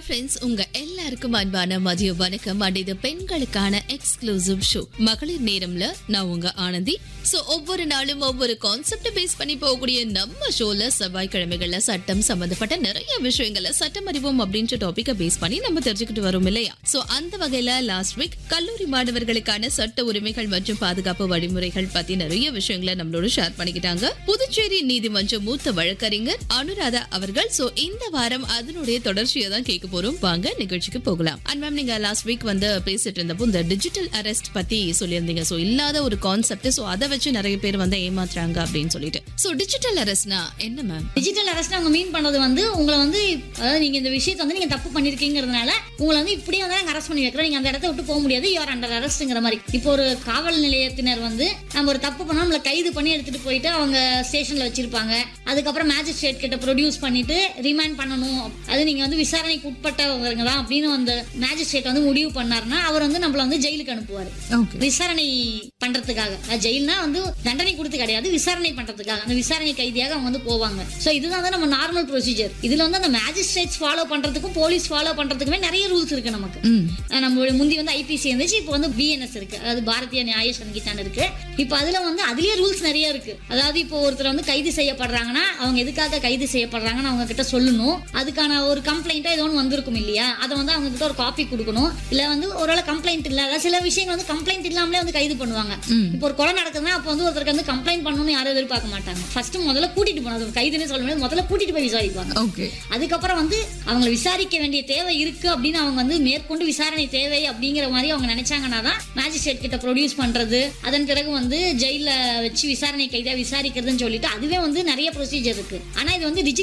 Friends, உங்க எல்லாருக்கும் அன்பான மதிய வணக்கம். அண்ட் இது பெண்களுக்கான எக்ஸ்க்ளூசிவ் ஷோ மகளிர் நேரம்ல நான் உங்க ஆனந்தி. சோ ஒவ்வொரு நாளும் ஒவ்வொரு கான்செப்ட் பேஸ் பண்ணி போகக்கூடிய நம்ம ஷோல செவ்வாய்க்கிழமைகள்ல சட்டம் சம்பந்தப்பட்ட நிறைய விஷயங்களை சட்டம் அறிவோம் அப்படின்ற டாபிக்க பேஸ் பண்ணி நம்ம தெரிஞ்சுக்கிட்டு வரோம் இல்லையா? சோ அந்த வகையில லாஸ்ட் வீக் கல்லூரி மாணவர்களுக்கான சட்ட உரிமைகள் மற்றும் பாதுகாப்பு வழிமுறைகள் பத்தி நிறைய விஷயங்களை நம்மளோட ஷேர் பண்ணிக்கிட்டாங்க புதுச்சேரி நீதிமன்ற மூத்த வழக்கறிஞர் அனுராதா அவர்கள். சோ இந்த வாரம் அதனுடைய தொடர்ச்சியை தான் கேட்க போறோம். வாங்க நிகழ்ச்சிக்கு போகலாம். அண்ட் மேம், நீங்க லாஸ்ட் வீக் வந்து பேசிட்டு இருந்தப்போ இந்த டிஜிட்டல் அரெஸ்ட் பத்தி சொல்லியிருந்தீங்க. சோ இல்லாத ஒரு கான்செப்ட், சோ அதை வச்சு நிறைய பேர் வந்து ஏமாத்துறாங்க அப்படின்னு சொல்லிட்டு. சோ டிஜிட்டல் அரெஸ்ட்னா என்ன மேம்? டிஜிட்டல் அரெஸ்ட் அவங்க மீன் பண்ணது வந்து உங்களை வந்து, அதாவது நீங்க இந்த விஷயத்தை வந்து நீங்க தப்பு பண்ணிருக்கீங்கிறதுனால உங்களை வந்து இப்படியே வந்து நாங்க அரெஸ்ட் பண்ணி வைக்கிறோம், நீங்க அந்த இடத்த விட்டு போக முடியாது, யூஆர் அண்டர் அரெஸ்ட்ங்கிற மாதிரி. இப்போ ஒரு காவல் நிலையத்தினர் வந்து நம்ம ஒரு தப்பு பண்ணா நம்மளை கைது பண்ணி எடுத்துட்டு போயிட்டு அவங்க ஸ்டேஷன்ல வச்சிருப்பாங்க. அதுக்கப்புறம் மேஜிஸ்ட்ரேட் கிட்ட ப்ரொடியூஸ் பண்ணிட்டு ரிமாண்ட் பண்ணணும், அது நீங்க வந்து விசாரணைக்கு உட்பட்டவங்க தான் அப்படின்னு அந்த மேஜிஸ்ட்ரேட் வந்து முடிவு பண்ணாருன்னா அவர் வந்து நம்மள வந்து ஜெயிலுக்கு அனுப்புவாரு விசாரணை பண்றதுக்காக. ஜெயில்னா வந்து தண்டனை கொடுத்து கிடையாது, விசாரணை பண்றதுக்காக. அந்த விசாரணை கைதியாக அவங்க வந்து போவாங்க. சோ இதுதான் வந்து நம்ம நார்மல் ப்ரொசீஜர். இதுல வந்து அந்த மேஜிஸ்ட்ரேட்ஸ் ஃபாலோ பண்றதுக்கும் போலீஸ் ஃபாலோ பண்றதுக்குமே நிறைய ரூல்ஸ் இருக்கு நமக்கு. நம்ம முந்தி வந்து ஐபிசி இருந்துச்சு, இப்போ வந்து பிஎன்எஸ் இருக்கு, அதாவது பாரதிய நியாய சங்கீதான் இருக்கு. இப்போ அதுல வந்து அதுலயே ரூல்ஸ் நிறைய இருக்கு. அதாவது இப்போ ஒருத்தர் வந்து கைது செய்யப்படுறாங்கன்னா அவங்க எதுக்காக கைது செய்யப்படுறாங்கன்னு அவங்க கிட்ட சொல்லணும். அதுக்கான ஒரு கம்ப்ளைண்டா ஏதோ ஒன்று வந்திருக்கும் இல்லையா, அதை வந்து அவங்க கிட்ட ஒரு காப்பி கொடுக்கணும். இல்ல வந்து ஒருவேளை கம்ப்ளைண்ட் இல்ல, சில விஷயங்கள் வந்து கம்ப்ளைண்ட் இல்லாமலே வந்து கைது பண்ணுவாங்க. இப்போ ஒரு கொலை நடக்குதுன்னா அப்போ வந்து ஒருத்தருக்கு வந்து கம்ப்ளைண்ட் பண்ணணும்னு யாரும் எதிர்பார்க்க மாட்டாங்க. ஃபர்ஸ்ட் முதல்ல கூட்டிட்டு போனது கைதுன்னு சொல்ல முடியாது, முதல்ல கூட்டிட்டு போய் விசாரிப்பாங்க. அதுக்கப்புறம் வந்து அவங்களை விசாரிக்க வேண்டிய தேவை இருக்கு அப்படின்னு அவங்க வந்து மேற்கொண்டு விசாரணை தேவை அப்படிங்கிற மாதிரி அவங்க நினைச்சாங்கன்னா தான் மேஜிஸ்ட்ரேட் கிட்ட ப்ரொடியூஸ் பண்றது, அதன் பிறகு வந்து ஜெயில வச்சு விசாரணை கைதியா விசாரிக்கிறதுன்னு சொல்லிட்டு அதுவே வந்து நிறைய ப்ரொசீஜர் இருக்கு. ஆனா இது வந்து